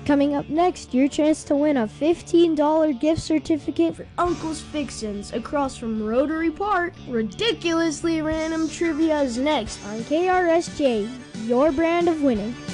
Coming up next, your chance to win a $15 gift certificate for Uncle's Fixins across from Rotary Park. Ridiculously Random Trivia is next on KRSJ, your brand of winning.